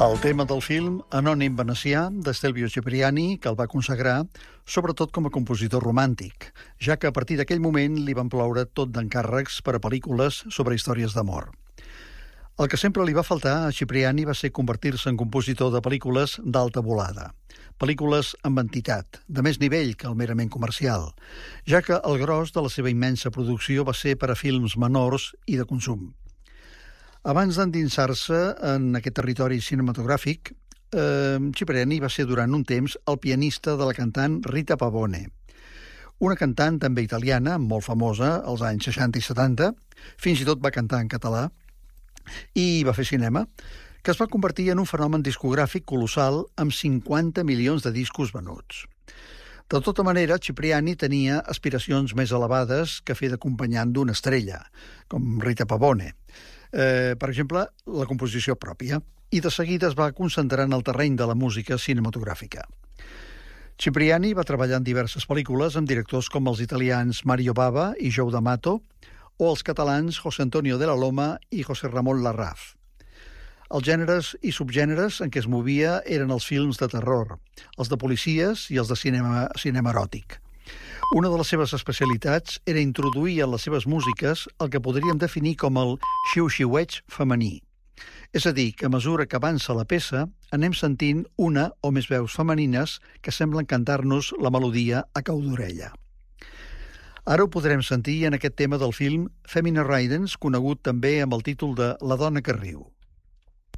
El tema del film Anònim venecià, de Stelvio Cipriani, que el va consagrar sobretot com a compositor romàntic, ja que a partir d'aquell moment li van ploure tot d'encàrrecs per a pel·lícules sobre històries d'amor. El que sempre li va faltar a Cipriani va ser convertir-se en compositor de pel·lícules d'alta volada, pel·lícules amb entitat, de més nivell que el merament comercial, ja que el gros de la seva immensa producció va ser per a films menors i de consum. Abans d'endinsar-se en aquest territori cinematogràfic, Cipriani va ser durant un temps el pianista de la cantant Rita Pavone, una cantant també italiana, molt famosa als anys 60 i 70, fins i tot va cantar en català, i va fer cinema, que es va convertir en un fenomen discogràfic colossal amb 50 milions de discos venuts. De tota manera, Cipriani tenia aspiracions més elevades que fer d'acompanyant d'una estrella, com Rita Pavone. Per exemple, la composició pròpia, i de seguida es va concentrar en el terreny de la música cinematogràfica. Cipriani va treballar en diverses pel·lícules amb directors com els italians Mario Bava i Joe D'Amato o els catalans José Antonio de la Loma i José Ramón Larraz. Els gèneres i subgèneres en què es movia eren els films de terror, els de policies i els de cinema eròtic. Una de les seves especialitats era introduir en les seves músiques el que podríem definir com el xiu-xiueig femení. És a dir, que a mesura que avança la peça, anem sentint una o més veus femenines que semblen cantar-nos la melodia a cau d'orella. Ara ho podrem sentir en aquest tema del film Femina Ridens, conegut també amb el títol de La dona que riu.